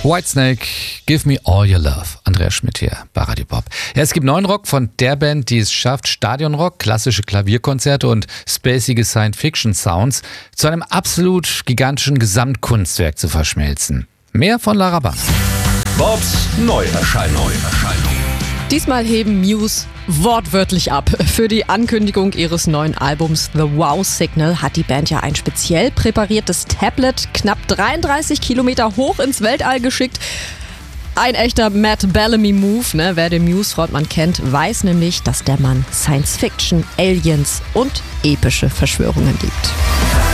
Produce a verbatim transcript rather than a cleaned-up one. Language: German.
Whitesnake, Give Me All Your Love. Andreas Schmidt hier bei Radio Pop. Ja, es gibt neuen Rock von der Band, die es schafft, Stadionrock, klassische Klavierkonzerte und spacige Science-Fiction-Sounds zu einem absolut gigantischen Gesamtkunstwerk zu verschmelzen. Mehr von Lara Bang. Bobs Neuerscheinung. Diesmal heben Muse wortwörtlich ab. Für die Ankündigung ihres neuen Albums The Wow Signal hat die Band ja ein speziell präpariertes Tablet knapp dreiunddreißig Kilometer hoch ins Weltall geschickt. Ein echter Matt Bellamy-Move, ne? Wer den Muse-Frontmann kennt, weiß nämlich, dass der Mann Science-Fiction, Aliens und epische Verschwörungen liebt.